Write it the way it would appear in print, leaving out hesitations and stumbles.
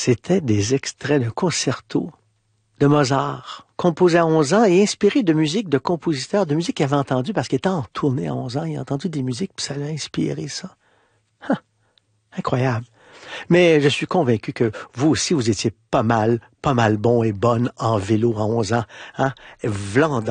C'était des extraits d'un concerto de Mozart, composé à 11 ans et inspiré de musique de compositeurs, de musique qu'il avait entendu parce qu'il était en tournée à 11 ans. Il a entendu des musiques puis ça l'a inspiré ça. Incroyable. Mais je suis convaincu que vous aussi, vous étiez pas mal bon et bonne en vélo à 11 ans. Hein? V'là